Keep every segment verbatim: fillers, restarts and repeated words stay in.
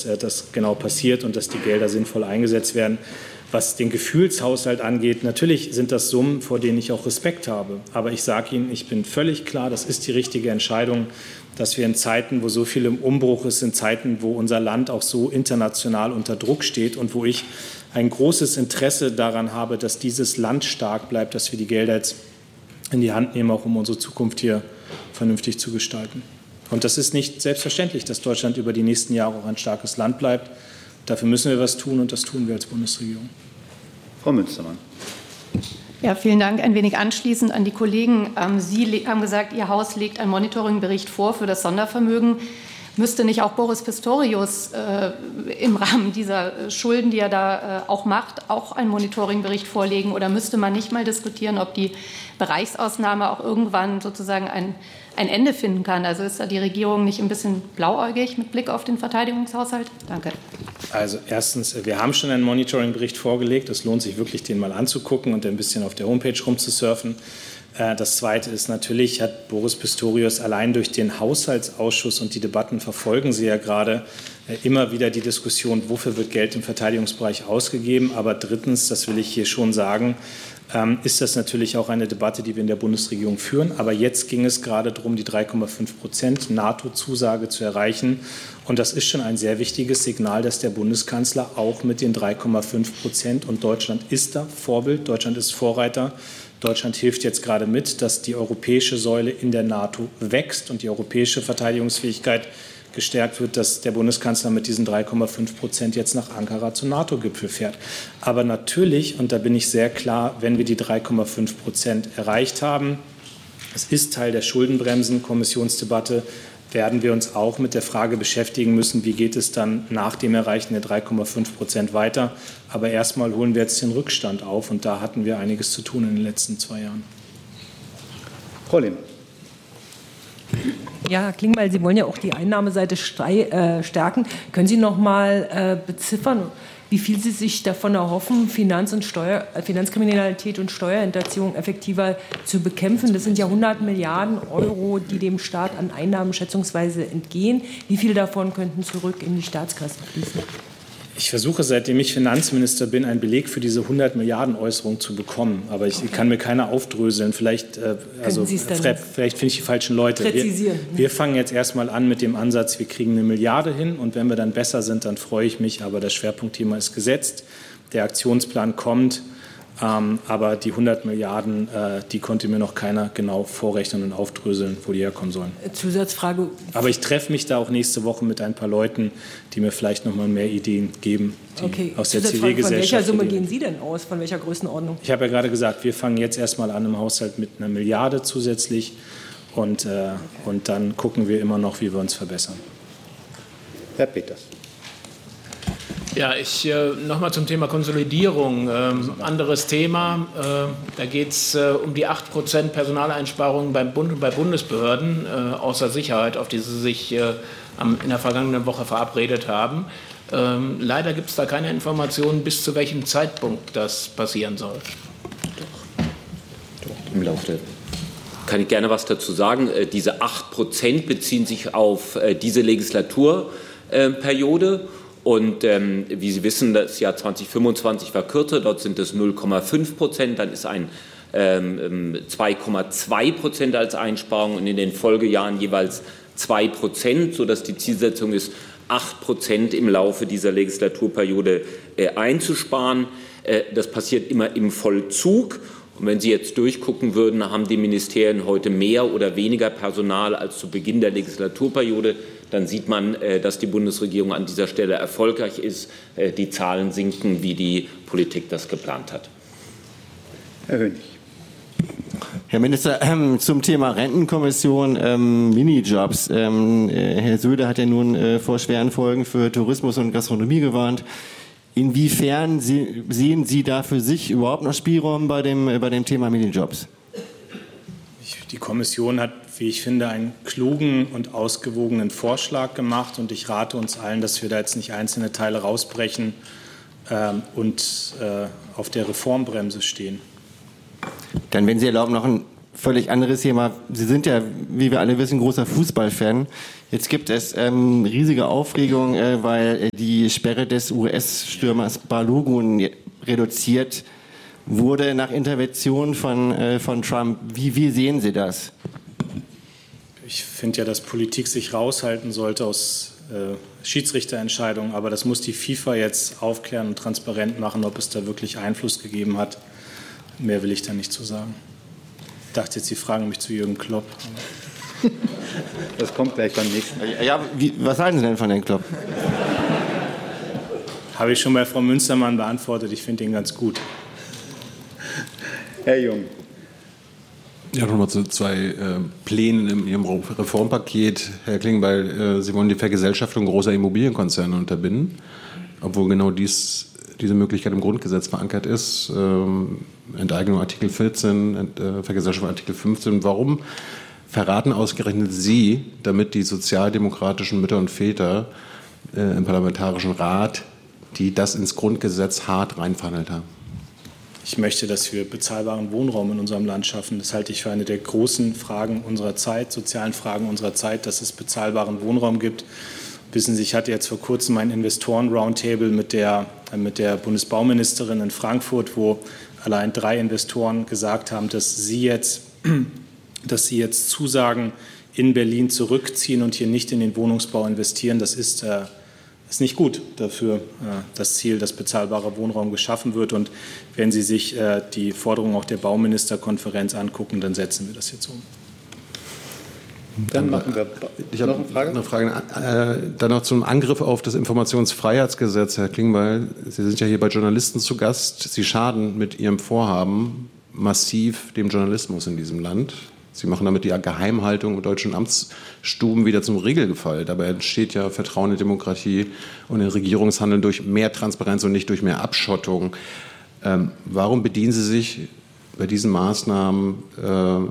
dass das genau passiert und dass die Gelder sinnvoll eingesetzt werden. Was den Gefühlshaushalt angeht, natürlich sind das Summen, vor denen ich auch Respekt habe. Aber ich sage Ihnen, ich bin völlig klar, das ist die richtige Entscheidung, dass wir in Zeiten, wo so viel im Umbruch ist, in Zeiten, wo unser Land auch so international unter Druck steht und wo ich ein großes Interesse daran habe, dass dieses Land stark bleibt, dass wir die Gelder jetzt in die Hand nehmen, auch um unsere Zukunft hier vernünftig zu gestalten. Und das ist nicht selbstverständlich, dass Deutschland über die nächsten Jahre auch ein starkes Land bleibt. Dafür müssen wir was tun, und das tun wir als Bundesregierung. Frau Münstermann. Ja, vielen Dank. Ein wenig anschließend an die Kollegen. Sie haben gesagt, Ihr Haus legt einen Monitoringbericht vor für das Sondervermögen. Müsste nicht auch Boris Pistorius äh, im Rahmen dieser Schulden, die er da äh, auch macht, auch einen Monitoringbericht vorlegen? Oder müsste man nicht mal diskutieren, ob die Bereichsausnahme auch irgendwann sozusagen ein, ein Ende finden kann? Also ist da die Regierung nicht ein bisschen blauäugig mit Blick auf den Verteidigungshaushalt? Danke. Also erstens, wir haben schon einen Monitoringbericht vorgelegt. Es lohnt sich wirklich, den mal anzugucken und ein bisschen auf der Homepage rumzusurfen. Das Zweite ist, natürlich hat Boris Pistorius allein durch den Haushaltsausschuss, und die Debatten verfolgen Sie ja gerade, immer wieder die Diskussion, wofür wird Geld im Verteidigungsbereich ausgegeben. Aber drittens, das will ich hier schon sagen, ist das natürlich auch eine Debatte, die wir in der Bundesregierung führen. Aber jetzt ging es gerade darum, die drei Komma fünf Prozent NATO-Zusage zu erreichen. Und das ist schon ein sehr wichtiges Signal, dass der Bundeskanzler auch mit den drei Komma fünf Prozent, und Deutschland ist da Vorbild, Deutschland ist Vorreiter, Deutschland hilft jetzt gerade mit, dass die europäische Säule in der NATO wächst und die europäische Verteidigungsfähigkeit gestärkt wird, dass der Bundeskanzler mit diesen drei Komma fünf Prozent jetzt nach Ankara zum NATO-Gipfel fährt. Aber natürlich, und da bin ich sehr klar, wenn wir die drei Komma fünf Prozent erreicht haben, es ist Teil der Schuldenbremsen-Kommissionsdebatte, werden wir uns auch mit der Frage beschäftigen müssen, wie geht es dann nach dem Erreichen der drei Komma fünf Prozent weiter. Aber erstmal holen wir jetzt den Rückstand auf, und da hatten wir einiges zu tun in den letzten zwei Jahren. Frau Lehmann. Ja, Herr Klingbeil, Sie wollen ja auch die Einnahmeseite stärken. Können Sie noch mal beziffern, wie viel Sie sich davon erhoffen, Finanz- und Steuer, Finanzkriminalität und Steuerhinterziehung effektiver zu bekämpfen? Das sind ja hundert Milliarden Euro, die dem Staat an Einnahmen schätzungsweise entgehen. Wie viel davon könnten zurück in die Staatskasse fließen? Ich versuche, seitdem ich Finanzminister bin, einen Beleg für diese hundert Milliarden Äußerung zu bekommen. Aber ich okay. kann mir keiner aufdröseln. Vielleicht, äh, also, vielleicht, vielleicht finde ich die falschen Leute. Präzisieren. Wir, wir fangen jetzt erstmal an mit dem Ansatz, wir kriegen eine Milliarde hin. Und wenn wir dann besser sind, dann freue ich mich. Aber das Schwerpunktthema ist gesetzt. Der Aktionsplan kommt. Ähm, aber die hundert Milliarden, äh, die konnte mir noch keiner genau vorrechnen und aufdröseln, wo die herkommen sollen. Zusatzfrage. Aber ich treffe mich da auch nächste Woche mit ein paar Leuten, die mir vielleicht noch mal mehr Ideen geben, die okay. aus der Zivilgesellschaft. Von welcher Summe gehen Sie denn aus? Von welcher Größenordnung? Ich habe ja gerade gesagt, wir fangen jetzt erstmal an im Haushalt mit einer Milliarde zusätzlich. Und, äh, okay. und dann gucken wir immer noch, wie wir uns verbessern. Herr Peters. Ja, ich äh, noch mal zum Thema Konsolidierung. Ähm, anderes Thema. Äh, da geht es äh, um die acht Prozent Personaleinsparungen beim Bund, bei Bundesbehörden äh, außer Sicherheit, auf die Sie sich äh, am, in der vergangenen Woche verabredet haben. Ähm, leider gibt es da keine Informationen, bis zu welchem Zeitpunkt das passieren soll. Doch. Doch. Im Laufe der kann ich gerne was dazu sagen. Äh, diese acht Prozent beziehen sich auf äh, diese Legislaturperiode. Und ähm, wie Sie wissen, das Jahr zweitausendfünfundzwanzig war kürzer, dort sind es null Komma fünf Prozent, dann ist ein ähm, zwei Komma zwei Prozent als Einsparung und in den Folgejahren jeweils zwei Prozent, sodass die Zielsetzung ist, acht Prozent im Laufe dieser Legislaturperiode äh, einzusparen. Äh, das passiert immer im Vollzug. Und wenn Sie jetzt durchgucken würden, haben die Ministerien heute mehr oder weniger Personal als zu Beginn der Legislaturperiode, dann sieht man, dass die Bundesregierung an dieser Stelle erfolgreich ist. Die Zahlen sinken, wie die Politik das geplant hat. Herr Hönig. Herr Minister, ähm, zum Thema Rentenkommission, ähm, Minijobs. Ähm, Herr Söder hat ja nun äh, vor schweren Folgen für Tourismus und Gastronomie gewarnt. Inwiefern Sie, sehen Sie da für sich überhaupt noch Spielraum bei dem, äh, bei dem Thema Minijobs? Die Kommission hat, wie ich finde, einen klugen und ausgewogenen Vorschlag gemacht. Und ich rate uns allen, dass wir da jetzt nicht einzelne Teile rausbrechen ähm, und äh, auf der Reformbremse stehen. Dann, wenn Sie erlauben, noch ein völlig anderes Thema. Sie sind ja, wie wir alle wissen, großer Fußballfan. Jetzt gibt es ähm, riesige Aufregung, äh, weil äh, die Sperre des U S-Stürmers Balogun reduziert wurde nach Intervention von, äh, von Trump. Wie, wie sehen Sie das? Ich finde ja, dass Politik sich raushalten sollte aus äh, Schiedsrichterentscheidungen, aber das muss die FIFA jetzt aufklären und transparent machen, ob es da wirklich Einfluss gegeben hat. Mehr will ich da nicht zu sagen. Ich dachte jetzt, Sie fragen mich zu Jürgen Klopp. Das kommt gleich beim nächsten. Ja, wie, was halten Sie denn von Herrn Klopp? Habe ich schon bei Frau Münstermann beantwortet. Ich finde ihn ganz gut. Herr Jung. Ja, nochmal zu zwei äh, Plänen in Ihrem Reformpaket. Herr Klingbeil, äh, Sie wollen die Vergesellschaftung großer Immobilienkonzerne unterbinden, obwohl genau dies, diese Möglichkeit im Grundgesetz verankert ist. Ähm, Enteignung Artikel vierzehn, Ent, äh, Vergesellschaftung Artikel fünfzehn. Warum verraten ausgerechnet Sie, damit die sozialdemokratischen Mütter und Väter äh, im Parlamentarischen Rat, die das ins Grundgesetz hart reinverhandelt haben? Ich möchte, dass wir bezahlbaren Wohnraum in unserem Land schaffen. Das halte ich für eine der großen Fragen unserer Zeit, sozialen Fragen unserer Zeit, dass es bezahlbaren Wohnraum gibt. Wissen Sie, ich hatte jetzt vor kurzem ein Investoren-Roundtable mit der, mit der Bundesbauministerin in Frankfurt, wo allein drei Investoren gesagt haben, dass sie jetzt, dass sie jetzt Zusagen in Berlin zurückziehen und hier nicht in den Wohnungsbau investieren. Das ist äh, ist nicht gut dafür, äh, das Ziel, dass bezahlbarer Wohnraum geschaffen wird. Und wenn Sie sich äh, die Forderung auch der Bauministerkonferenz angucken, dann setzen wir das jetzt um. Dann machen wir ich noch eine Frage. Eine Frage äh, dann noch zum Angriff auf das Informationsfreiheitsgesetz. Herr Klingbeil, Sie sind ja hier bei Journalisten zu Gast. Sie schaden mit Ihrem Vorhaben massiv dem Journalismus in diesem Land. Sie machen damit die Geheimhaltung in deutschen Amtsstuben wieder zum Regelfall. Dabei entsteht ja Vertrauen in Demokratie und in Regierungshandeln durch mehr Transparenz und nicht durch mehr Abschottung. Ähm, warum bedienen Sie sich bei diesen Maßnahmen äh,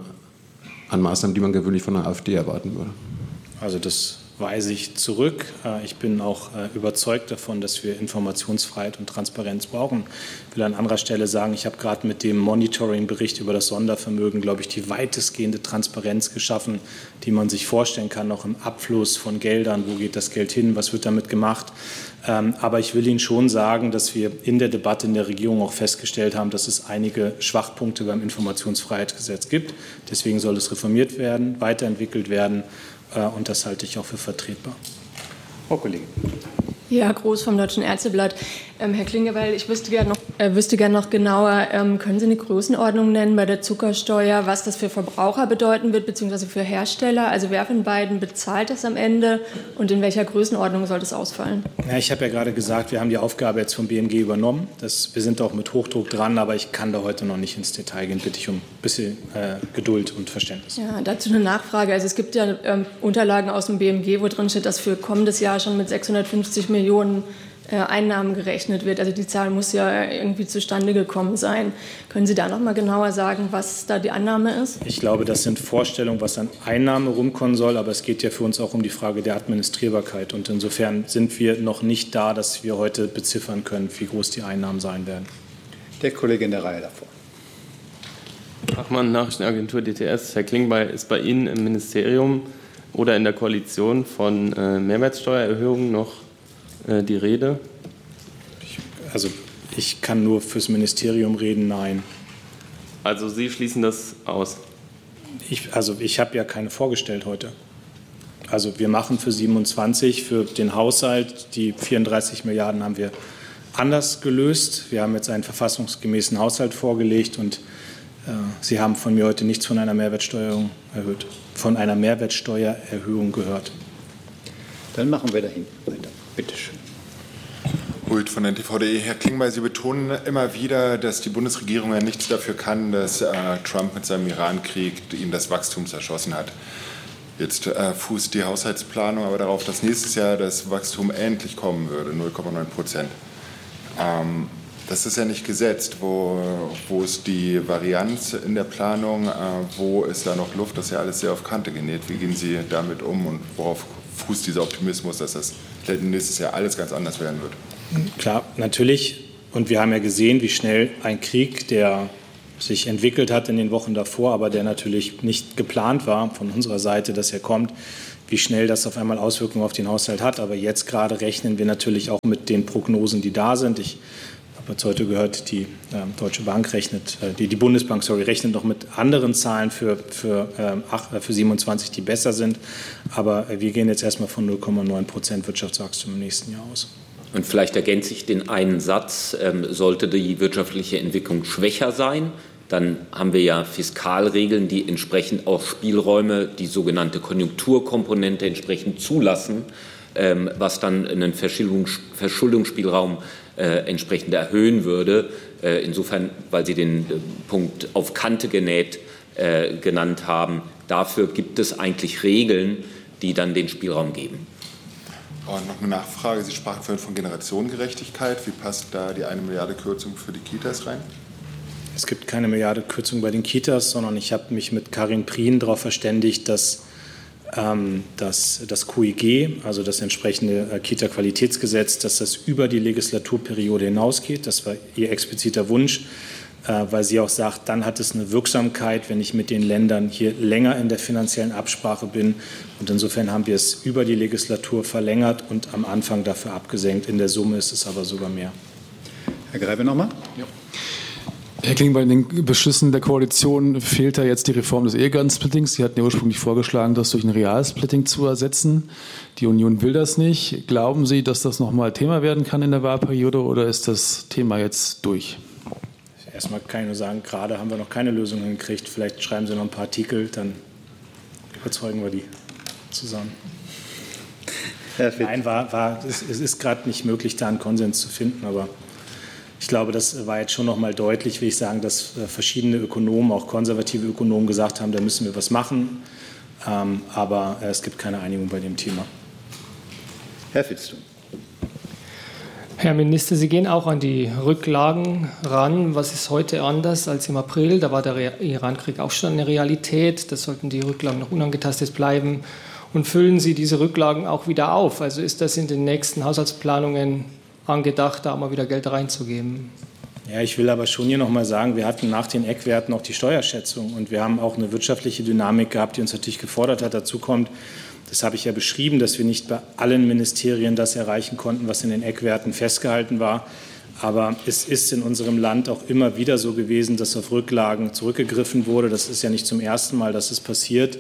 an Maßnahmen, die man gewöhnlich von der AfD erwarten würde? Also das weise ich zurück. Ich bin auch überzeugt davon, dass wir Informationsfreiheit und Transparenz brauchen. Ich will an anderer Stelle sagen, ich habe gerade mit dem Monitoring-Bericht über das Sondervermögen, glaube ich, die weitestgehende Transparenz geschaffen, die man sich vorstellen kann, auch im Abfluss von Geldern. Wo geht das Geld hin? Was wird damit gemacht? Aber ich will Ihnen schon sagen, dass wir in der Debatte in der Regierung auch festgestellt haben, dass es einige Schwachpunkte beim Informationsfreiheitsgesetz gibt. Deswegen soll es reformiert werden, weiterentwickelt werden. Und das halte ich auch für vertretbar. Frau Kollegin. Ja, Groß vom Deutschen Ärzteblatt. Ähm, Herr Klingbeil, ich wüsste gerne noch, äh, wüsste gern noch genauer, ähm, können Sie eine Größenordnung nennen bei der Zuckersteuer, was das für Verbraucher bedeuten wird, beziehungsweise für Hersteller? Also wer von beiden bezahlt das am Ende und in welcher Größenordnung soll das ausfallen? Ja, ich habe ja gerade gesagt, wir haben die Aufgabe jetzt vom B M G übernommen. Das, wir sind auch mit Hochdruck dran, aber ich kann da heute noch nicht ins Detail gehen. Bitte ich um ein bisschen äh, Geduld und Verständnis. Ja, dazu eine Nachfrage. Also es gibt ja ähm, Unterlagen aus dem B M G, wo drin steht, dass für kommendes Jahr schon mit sechshundertfünfzig Millionen äh, Einnahmen gerechnet wird. Also die Zahl muss ja irgendwie zustande gekommen sein. Können Sie da noch mal genauer sagen, was da die Annahme ist? Ich glaube, das sind Vorstellungen, was an Einnahme rumkommen soll, aber es geht ja für uns auch um die Frage der Administrierbarkeit. Und insofern sind wir noch nicht da, dass wir heute beziffern können, wie groß die Einnahmen sein werden. Der Kollege in der Reihe davor. Fachmann, Nachrichtenagentur D T S. Herr Klingbeil, ist bei Ihnen im Ministerium oder in der Koalition von äh, Mehrwertsteuererhöhungen noch äh, die Rede? Ich, also ich kann nur fürs Ministerium reden, nein. Also Sie schließen das aus? Ich, also ich habe ja keine vorgestellt heute. Also wir machen für siebenundzwanzig, für den Haushalt, die vierunddreißig Milliarden haben wir anders gelöst. Wir haben jetzt einen verfassungsgemäßen Haushalt vorgelegt und äh, Sie haben von mir heute nichts von einer Mehrwertsteuerung erhöht, von einer Mehrwertsteuererhöhung gehört. Dann machen wir dahin weiter. Bitte schön. Hult von der N T V punkt de. Herr Klingbeil, Sie betonen immer wieder, dass die Bundesregierung ja nichts dafür kann, dass äh, Trump mit seinem Irankrieg ihm das Wachstum zerschossen hat. Jetzt äh, fußt die Haushaltsplanung aber darauf, dass nächstes Jahr das Wachstum endlich kommen würde, null Komma neun Prozent. Ähm, das ist ja nicht gesetzt. Wo, wo ist die Varianz in der Planung? Äh, wo ist da noch Luft? Das ist ja alles sehr auf Kante genäht. Wie gehen Sie damit um und worauf fußt dieser Optimismus, dass das nächstes Jahr alles ganz anders werden wird? Klar, natürlich. Und wir haben ja gesehen, wie schnell ein Krieg, der sich entwickelt hat in den Wochen davor, aber der natürlich nicht geplant war von unserer Seite, dass er kommt, wie schnell das auf einmal Auswirkungen auf den Haushalt hat. Aber jetzt gerade rechnen wir natürlich auch mit den Prognosen, die da sind. Ich habe jetzt heute gehört, die äh, Deutsche Bank rechnet, äh, die, die Bundesbank, sorry, rechnet noch mit anderen Zahlen für, für, äh, für siebenundzwanzig, die besser sind. Aber äh, wir gehen jetzt erstmal von null Komma neun Prozent Wirtschaftswachstum im nächsten Jahr aus. Und vielleicht ergänze ich den einen Satz, ähm, sollte die wirtschaftliche Entwicklung schwächer sein, dann haben wir ja Fiskalregeln, die entsprechend auch Spielräume, die sogenannte Konjunkturkomponente entsprechend zulassen, ähm, was dann einen Verschuldungs- Verschuldungsspielraum äh, entsprechend erhöhen würde. Äh, insofern, weil Sie den äh, Punkt auf Kante genäht äh, genannt haben, dafür gibt es eigentlich Regeln, die dann den Spielraum geben. Und noch eine Nachfrage. Sie sprachen vorhin von Generationengerechtigkeit. Wie passt da die eine Milliarde Kürzung für die Kitas rein? Es gibt keine Milliarde Kürzung bei den Kitas, sondern ich habe mich mit Karin Prien darauf verständigt, dass, ähm, dass das Q I G, also das entsprechende äh, Kita-Qualitätsgesetz, dass das über die Legislaturperiode hinausgeht. Das war ihr expliziter Wunsch, äh, weil sie auch sagt, dann hat es eine Wirksamkeit, wenn ich mit den Ländern hier länger in der finanziellen Absprache bin. Und insofern haben wir es über die Legislatur verlängert und am Anfang dafür abgesenkt. In der Summe ist es aber sogar mehr. Herr Greibe nochmal. Ja. Herr Klingbeil, in den Beschlüssen der Koalition fehlt da jetzt die Reform des Ehegattensplittings. Sie hatten ja ursprünglich vorgeschlagen, das durch ein Realsplitting zu ersetzen. Die Union will das nicht. Glauben Sie, dass das noch mal Thema werden kann in der Wahlperiode oder ist das Thema jetzt durch? Erstmal kann ich nur sagen, gerade haben wir noch keine Lösung hingekriegt. Vielleicht schreiben Sie noch ein paar Artikel, dann überzeugen wir die zusammen. Nein, war, war, es, es ist gerade nicht möglich, da einen Konsens zu finden, aber ich glaube, das war jetzt schon noch mal deutlich, will ich sagen, dass verschiedene Ökonomen, auch konservative Ökonomen, gesagt haben, da müssen wir was machen. Ähm, aber es gibt keine Einigung bei dem Thema. Herr Fitzthun. Herr Minister, Sie gehen auch an die Rücklagen ran. Was ist heute anders als im April? Da war der Irankrieg auch schon eine Realität. Da sollten die Rücklagen noch unangetastet bleiben. Und füllen Sie diese Rücklagen auch wieder auf? Also ist das in den nächsten Haushaltsplanungen angedacht, da mal wieder Geld reinzugeben? Ja, ich will aber schon hier noch mal sagen, wir hatten nach den Eckwerten auch die Steuerschätzung und wir haben auch eine wirtschaftliche Dynamik gehabt, die uns natürlich gefordert hat. Dazu kommt, das habe ich ja beschrieben, dass wir nicht bei allen Ministerien das erreichen konnten, was in den Eckwerten festgehalten war. Aber es ist in unserem Land auch immer wieder so gewesen, dass auf Rücklagen zurückgegriffen wurde. Das ist ja nicht zum ersten Mal, dass es passiert.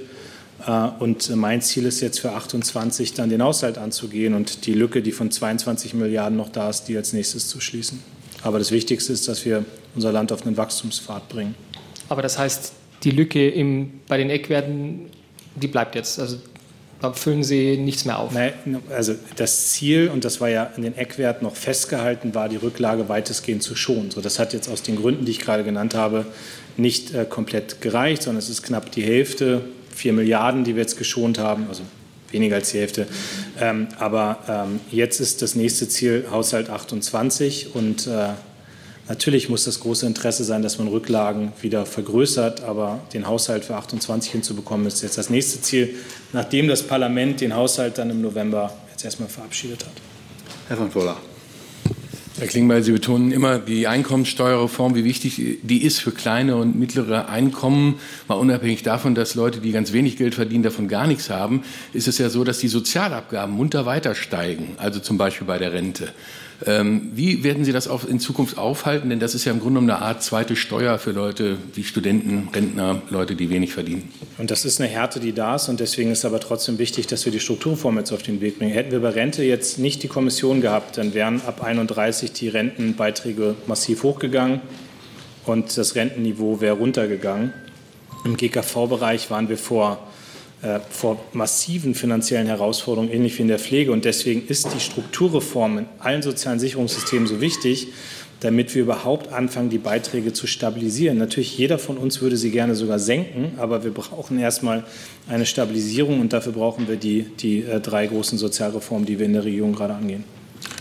Und mein Ziel ist jetzt für achtundzwanzig dann den Haushalt anzugehen und die Lücke, die von zweiundzwanzig Milliarden noch da ist, die als nächstes zu schließen. Aber das Wichtigste ist, dass wir unser Land auf einen Wachstumspfad bringen. Aber das heißt, die Lücke im, bei den Eckwerten, die bleibt jetzt. Also da füllen Sie nichts mehr auf. Nein, also das Ziel, und das war ja in den Eckwerten noch festgehalten, war die Rücklage weitestgehend zu schonen. So, das hat jetzt aus den Gründen, die ich gerade genannt habe, nicht äh, komplett gereicht, sondern es ist knapp die Hälfte. Vier Milliarden, die wir jetzt geschont haben, also weniger als die Hälfte. Ähm, aber ähm, jetzt ist das nächste Ziel Haushalt achtundzwanzig und äh, natürlich muss das große Interesse sein, dass man Rücklagen wieder vergrößert, aber den Haushalt für achtundzwanzig hinzubekommen, ist jetzt das nächste Ziel, nachdem das Parlament den Haushalt dann im November jetzt erstmal verabschiedet hat. Herr von Voller. Herr Klingbeil, Sie betonen immer die Einkommensteuerreform, wie wichtig die ist für kleine und mittlere Einkommen. Mal unabhängig davon, dass Leute, die ganz wenig Geld verdienen, davon gar nichts haben, ist es ja so, dass die Sozialabgaben munter weiter steigen, also zum Beispiel bei der Rente. Ähm, wie werden Sie das auch in Zukunft aufhalten? Denn das ist ja im Grunde genommen eine Art zweite Steuer für Leute wie Studenten, Rentner, Leute, die wenig verdienen. Und das ist eine Härte, die da ist. Und deswegen ist aber trotzdem wichtig, dass wir die Strukturreform jetzt auf den Weg bringen. Hätten wir bei Rente jetzt nicht die Kommission gehabt, dann wären ab einunddreißig die Rentenbeiträge massiv hochgegangen und das Rentenniveau wäre runtergegangen. Im G K V-Bereich waren wir vor vor massiven finanziellen Herausforderungen, ähnlich wie in der Pflege. Und deswegen ist die Strukturreform in allen sozialen Sicherungssystemen so wichtig, damit wir überhaupt anfangen, die Beiträge zu stabilisieren. Natürlich, jeder von uns würde sie gerne sogar senken, aber wir brauchen erstmal eine Stabilisierung und dafür brauchen wir die, die äh, drei großen Sozialreformen, die wir in der Regierung gerade angehen.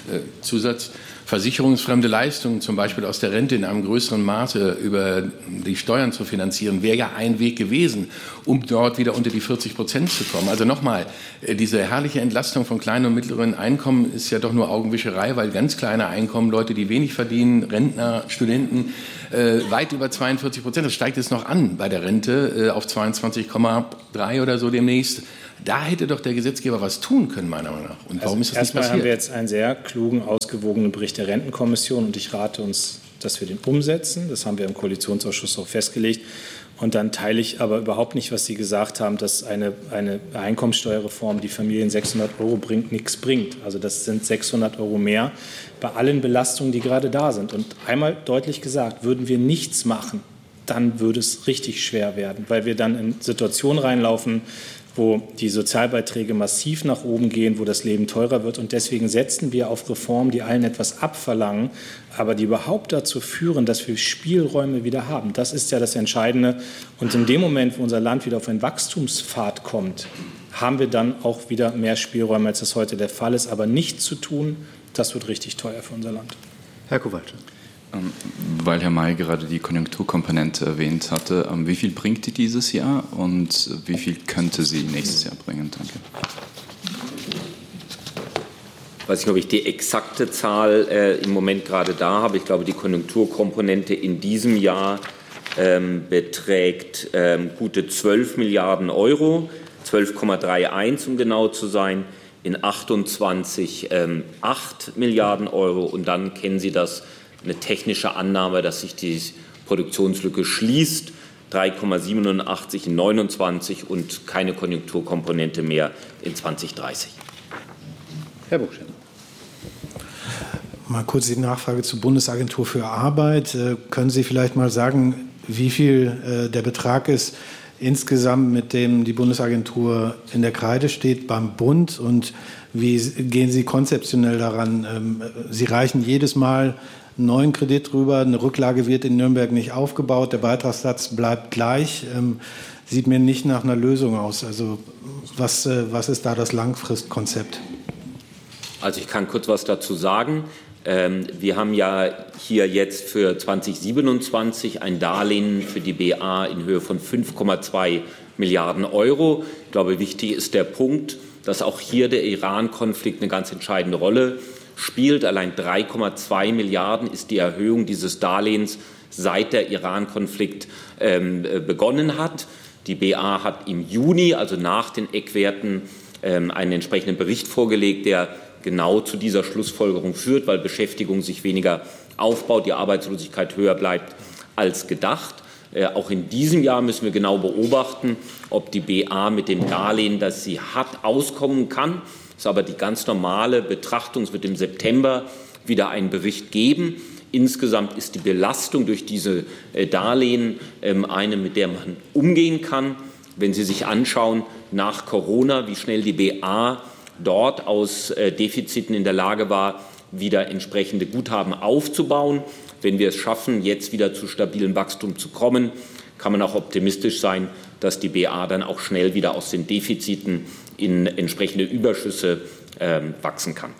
äh, Zusatz, versicherungsfremde Leistungen, zum Beispiel aus der Rente in einem größeren Maße über die Steuern zu finanzieren, wäre ja ein Weg gewesen, um dort wieder unter die vierzig Prozent zu kommen. Also nochmal, diese herrliche Entlastung von kleinen und mittleren Einkommen ist ja doch nur Augenwischerei, weil ganz kleine Einkommen, Leute, die wenig verdienen, Rentner, Studenten, äh, weit über zweiundvierzig Prozent, das steigt jetzt noch an bei der Rente äh, auf zweiundzwanzig Komma drei oder so demnächst. Da hätte doch der Gesetzgeber was tun können, meiner Meinung nach. Und warum also ist das nicht passiert? Erstmal haben wir jetzt einen sehr klugen, ausgewogenen Bericht der Rentenkommission und ich rate uns, dass wir den umsetzen. Das haben wir im Koalitionsausschuss auch festgelegt. Und dann teile ich aber überhaupt nicht, was Sie gesagt haben, dass eine, eine Einkommensteuerreform, die Familien sechshundert Euro bringt, nichts bringt. Also das sind sechshundert Euro mehr bei allen Belastungen, die gerade da sind. Und einmal deutlich gesagt, würden wir nichts machen, dann würde es richtig schwer werden, weil wir dann in Situationen reinlaufen, wo die Sozialbeiträge massiv nach oben gehen, wo das Leben teurer wird. Und deswegen setzen wir auf Reformen, die allen etwas abverlangen, aber die überhaupt dazu führen, dass wir Spielräume wieder haben. Das ist ja das Entscheidende. Und in dem Moment, wo unser Land wieder auf einen Wachstumspfad kommt, haben wir dann auch wieder mehr Spielräume, als das heute der Fall ist. Aber nichts zu tun, das wird richtig teuer für unser Land. Herr Kowalczyk. Weil Herr May gerade die Konjunkturkomponente erwähnt hatte, wie viel bringt die dieses Jahr und wie viel könnte sie nächstes Jahr bringen? Danke. Ich weiß nicht, ob ich die exakte Zahl äh, im Moment gerade da habe. Ich glaube, die Konjunkturkomponente in diesem Jahr ähm, beträgt ähm, gute zwölf Milliarden Euro, zwölf Komma einunddreißig um genau zu sein, in achtundzwanzig ähm, acht Milliarden Euro und dann kennen Sie das, eine technische Annahme, dass sich die Produktionslücke schließt, drei Komma siebenundachtzig in neunundzwanzig und keine Konjunkturkomponente mehr in zwanzig dreißig. Herr Buchständer. Mal kurz die Nachfrage zur Bundesagentur für Arbeit. Können Sie vielleicht mal sagen, wie viel der Betrag ist insgesamt, mit dem die Bundesagentur in der Kreide steht beim Bund und wie gehen Sie konzeptionell daran? Sie reichen jedes Mal einen neuen Kredit rüber, eine Rücklage wird in Nürnberg nicht aufgebaut, der Beitragssatz bleibt gleich. Sieht mir nicht nach einer Lösung aus. Also was, was ist da das Langfristkonzept? Also ich kann kurz was dazu sagen. Wir haben ja hier jetzt für zwanzig siebenundzwanzig ein Darlehen für die B A in Höhe von fünf Komma zwei Milliarden Euro. Ich glaube, wichtig ist der Punkt, dass auch hier der Iran-Konflikt eine ganz entscheidende Rolle spielt. Allein drei Komma zwei Milliarden ist die Erhöhung dieses Darlehens, seit der Iran-Konflikt ähm, begonnen hat. Die B A hat im Juni, also nach den Eckwerten, ähm, einen entsprechenden Bericht vorgelegt, der genau zu dieser Schlussfolgerung führt, weil Beschäftigung sich weniger aufbaut, die Arbeitslosigkeit höher bleibt als gedacht. Äh, auch in diesem Jahr müssen wir genau beobachten, ob die B A mit dem Darlehen, das sie hat, auskommen kann. Das ist aber die ganz normale Betrachtung. Es wird im September wieder einen Bericht geben. Insgesamt ist die Belastung durch diese äh, Darlehen ähm, eine, mit der man umgehen kann. Wenn Sie sich anschauen, nach Corona, wie schnell die B A dort aus äh, Defiziten in der Lage war, wieder entsprechende Guthaben aufzubauen. Wenn wir es schaffen, jetzt wieder zu stabilem Wachstum zu kommen, kann man auch optimistisch sein, dass die B A dann auch schnell wieder aus den Defiziten in entsprechende Überschüsse äh, wachsen kann.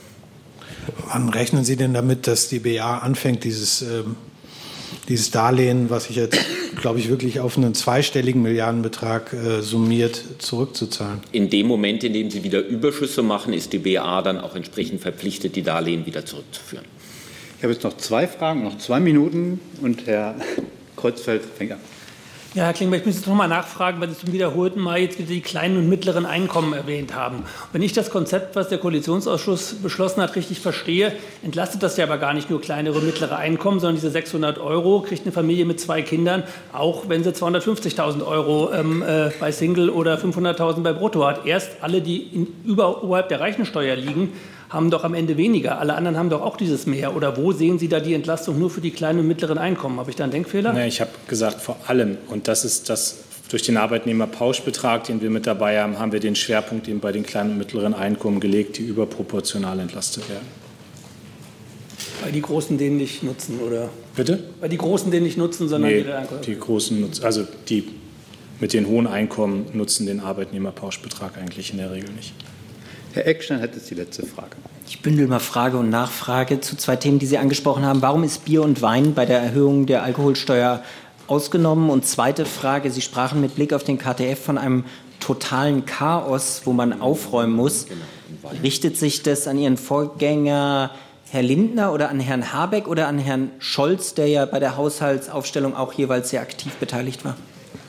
Wann rechnen Sie denn damit, dass die B A anfängt, dieses, äh, dieses Darlehen, was sich jetzt, glaube ich, wirklich auf einen zweistelligen Milliardenbetrag äh, summiert, zurückzuzahlen? In dem Moment, in dem Sie wieder Überschüsse machen, ist die B A dann auch entsprechend verpflichtet, die Darlehen wieder zurückzuführen. Ich habe jetzt noch zwei Fragen, noch zwei Minuten und Herr Kreuzfeld fängt an. Ja, Herr Klingbeil, ich muss jetzt noch mal nachfragen, weil Sie zum wiederholten Mal jetzt wieder die kleinen und mittleren Einkommen erwähnt haben. Wenn ich das Konzept, was der Koalitionsausschuss beschlossen hat, richtig verstehe, entlastet das ja aber gar nicht nur kleinere und mittlere Einkommen, sondern diese sechshundert Euro kriegt eine Familie mit zwei Kindern, auch wenn sie zweihundertfünfzigtausend Euro ähm, äh, bei Single oder fünfhunderttausend bei Brutto hat. Erst alle, die in, über, oberhalb der Reichensteuer liegen, haben doch am Ende weniger. Alle anderen haben doch auch dieses mehr. Oder wo sehen Sie da die Entlastung nur für die kleinen und mittleren Einkommen? Habe ich da einen Denkfehler? Nee, ich habe gesagt, vor allem. Und das ist das, durch den Arbeitnehmerpauschbetrag, den wir mit dabei haben, haben wir den Schwerpunkt eben bei den kleinen und mittleren Einkommen gelegt, die überproportional entlastet werden. Weil die Großen den nicht nutzen, oder? Bitte? Weil die Großen den nicht nutzen, sondern nee, die Einkommen. Die Großen nutzen, also die mit den hohen Einkommen nutzen den Arbeitnehmerpauschbetrag eigentlich in der Regel nicht. Herr Eckstein hat jetzt die letzte Frage. Ich bündel mal Frage und Nachfrage zu zwei Themen, die Sie angesprochen haben. Warum ist Bier und Wein bei der Erhöhung der Alkoholsteuer ausgenommen? Und zweite Frage, Sie sprachen mit Blick auf den K T F von einem totalen Chaos, wo man aufräumen muss. Richtet sich das an Ihren Vorgänger Herr Lindner oder an Herrn Habeck oder an Herrn Scholz, der ja bei der Haushaltsaufstellung auch jeweils sehr aktiv beteiligt war?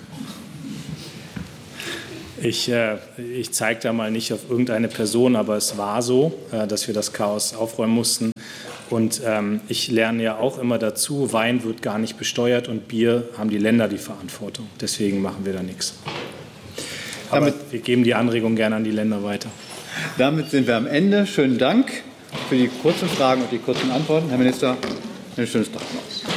Ich, äh, ich zeige da mal nicht auf irgendeine Person, aber es war so, äh, dass wir das Chaos aufräumen mussten. Und ähm, ich lerne ja auch immer dazu, Wein wird gar nicht besteuert und Bier haben die Länder die Verantwortung. Deswegen machen wir da nichts. Aber damit, wir geben die Anregung gerne an die Länder weiter. Damit sind wir am Ende. Schönen Dank für die kurzen Fragen und die kurzen Antworten. Herr Minister, ein schönes Tag noch.